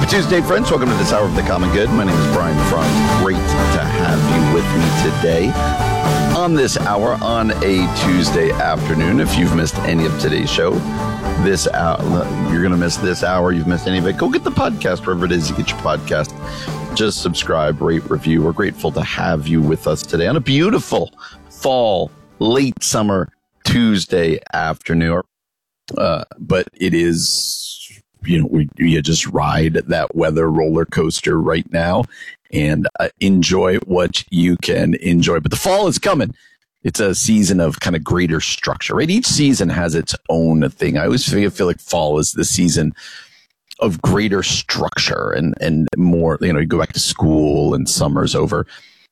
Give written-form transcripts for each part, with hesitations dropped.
Happy Tuesday, friends. Welcome to this hour of the Common Good. My name is Brian Fromm. Great to have you with me today on this hour on a Tuesday afternoon. If you've missed any of today's show, this hour, you're going to miss this hour. You've missed any of it. Go get the podcast wherever it is you get your podcast. Just subscribe, rate, review. We're grateful to have you with us today on a beautiful fall, late summer Tuesday afternoon. But it is, we just ride that weather roller coaster right now and enjoy what you can enjoy. But the fall is coming. It's a season of kind of greater structure, right? Each season has its own thing. I always feel like fall is the season of greater structure and more, you go back to school and summer's over.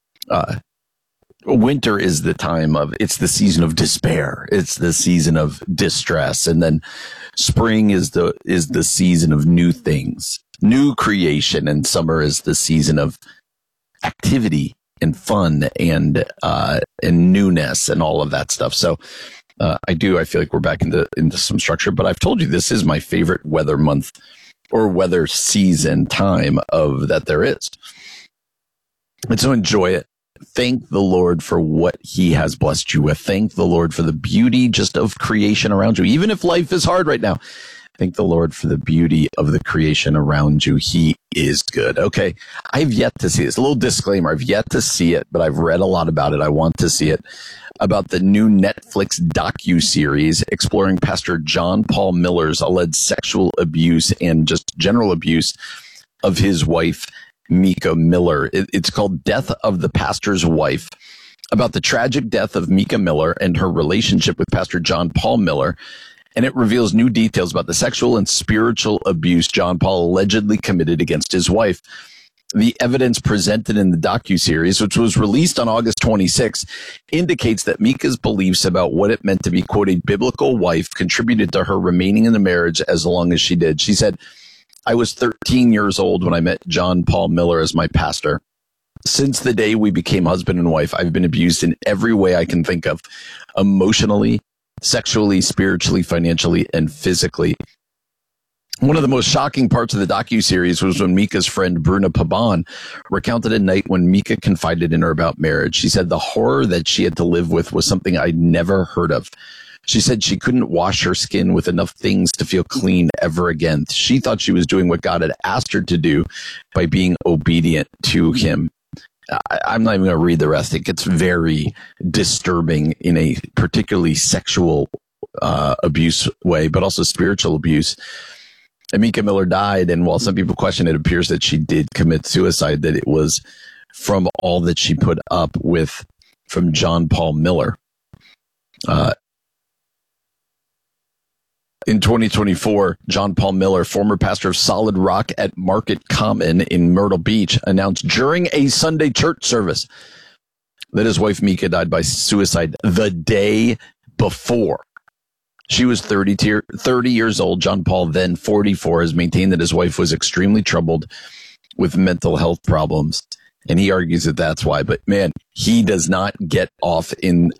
Winter is the time it's the season of despair. It's the season of distress. And then spring is the season of new things, new creation. And summer is the season of activity and fun and newness and all of that stuff. So, I feel like we're back into some structure, but I've told you this is my favorite weather month or weather season time that there is. And so enjoy it. Thank the Lord for what he has blessed you with. Thank the Lord for the beauty just of creation around you. Even if life is hard right now, thank the Lord for the beauty of the creation around you. He is good. Okay. I've yet to see this. A little disclaimer. I've yet to see it, but I've read a lot about it. I want to see it. About the new Netflix docu-series exploring Pastor John Paul Miller's alleged sexual abuse and just general abuse of his wife, Mika Miller. It's called Death of the Pastor's Wife, about the tragic death of Mika Miller and her relationship with Pastor John Paul Miller. And it reveals new details about the sexual and spiritual abuse John Paul allegedly committed against his wife. The evidence presented in the docuseries, which was released on August 26, indicates that Mika's beliefs about what it meant to be, quote, a biblical wife contributed to her remaining in the marriage as long as she did. She said, I was 13 years old when I met John Paul Miller as my pastor. Since the day we became husband and wife, I've been abused in every way I can think of, emotionally, sexually, spiritually, financially, and physically. One of the most shocking parts of the docuseries was when Mika's friend Bruna Pabon recounted a night when Mika confided in her about marriage. She said the horror that she had to live with was something I'd never heard of. She said she couldn't wash her skin with enough things to feel clean ever again. She thought she was doing what God had asked her to do by being obedient to him. I'm not even going to read the rest. It gets very disturbing in a particularly sexual abuse way, but also spiritual abuse. And Mika Miller died, and while some people question it, appears that she did commit suicide, that it was from all that she put up with from John Paul Miller. In 2024, John Paul Miller, former pastor of Solid Rock at Market Common in Myrtle Beach, announced during a Sunday church service that his wife Mika died by suicide the day before. She was 30 years old. John Paul, then 44, has maintained that his wife was extremely troubled with mental health problems. And he argues that that's why. But man, he does not get off in